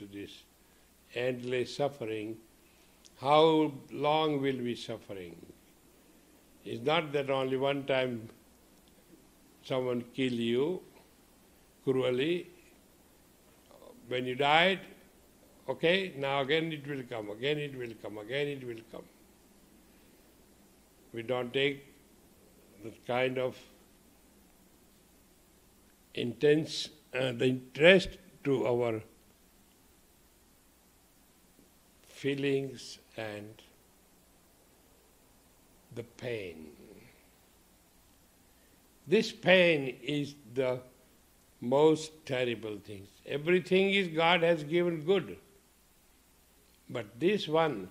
this endless suffering, how long will we suffering? It's not that only one time someone kill you cruelly. When you died, okay, now again it will come, again it will come, again it will come. We don't take that kind of intense the interest to our feelings and the pain. This pain is the most terrible thing. Everything is God has given good. But this one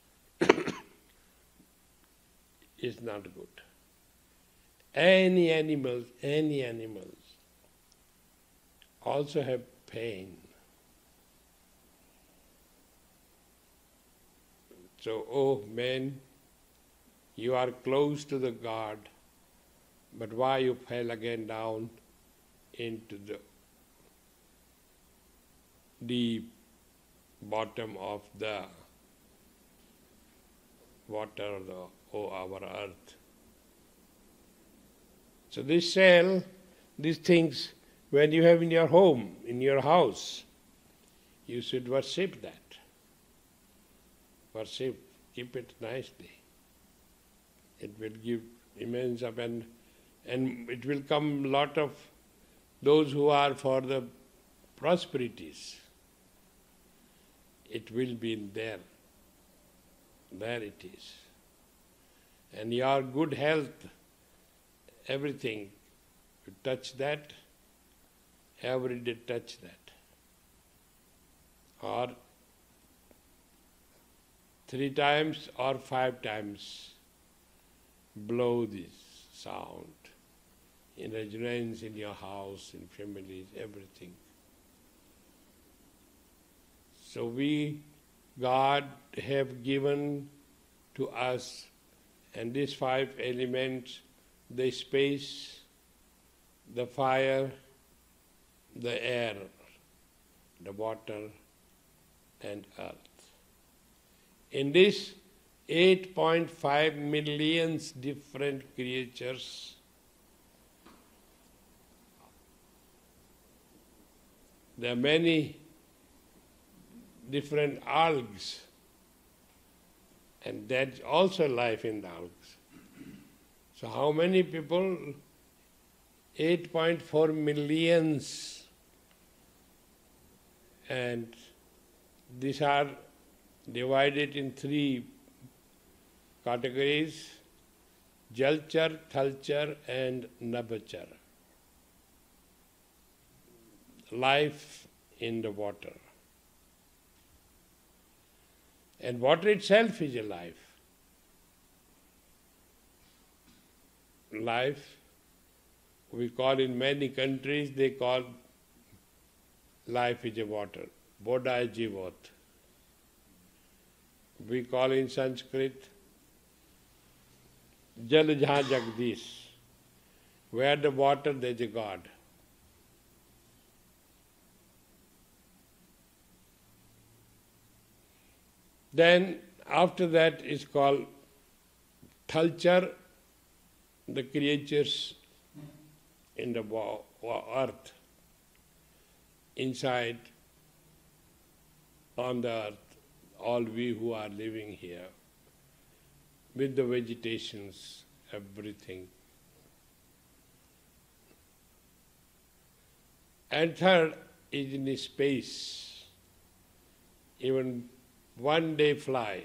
is not good. Any animals also have pain. So, oh man, you are close to the God, but why you fell again down into the deep bottom of the water, our earth. So this cell, these things, when you have in your home, in your house, you should worship that. Worship, keep it nicely. It will give immense up and it will come lot of those who are for the prosperities. It will be in there. There it is. And your good health, everything, you touch that, every day touch that. Or 3 times or 5 times blow this sound in resonance in your house, in families, everything. So we, God have given to us, and these 5 elements, the space, the fire, the air, the water, and earth. In this 8.5 million different creatures, there are many different algae, and that's also life in the algae. So how many people? 8.4 millions, and these are divided in 3 categories: Jalchar, Thalchar and Nabhachar. Life in the water. And water itself is a life. Life, we call in many countries, they call life is a water. Bodha Jivat. We call in Sanskrit Jal Jahan Jagdish. Where the water, there is a God. Then after that is called Thalchar, the creatures in the earth, inside, on the earth, all we who are living here, with the vegetations, everything. And third is in space, even one day fly,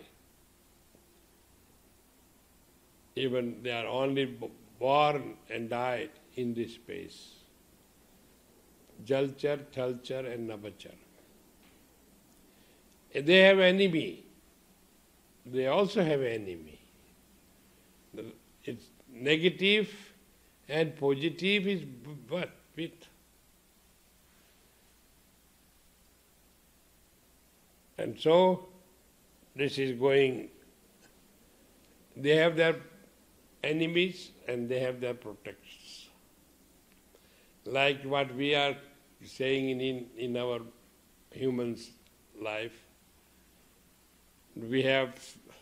even they are only born and died in this space. Jalchar, Thalchar and Nabhachar. They have enemy. They also have enemy. It's negative and positive is what? With. And so this is going, they have their enemies and they have their protectors. Like what we are saying in our humans life. We have